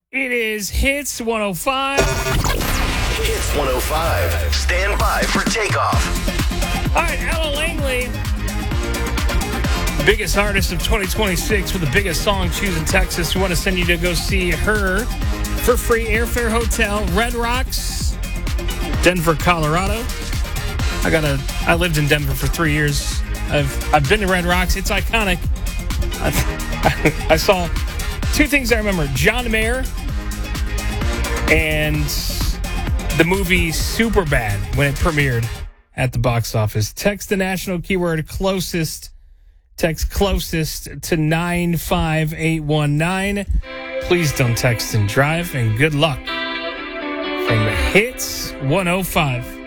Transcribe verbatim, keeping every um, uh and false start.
It is Hits one oh five. Hits one oh five. Stand by for takeoff. All right, Ella Langley, biggest artist of twenty twenty-six with the biggest song, Choosing Texas. We want to send you to go see her for free. Airfare Hotel, Red Rocks, Denver, Colorado. I got a. I lived in Denver for three years. I've I've been to Red Rocks. It's iconic. I, I saw two things I remember: John Mayer and the movie Superbad when it premiered at the box office. Text the national keyword closest. Text closest to nine five eight one nine. Please don't text and drive, and good luck from Hits one oh five.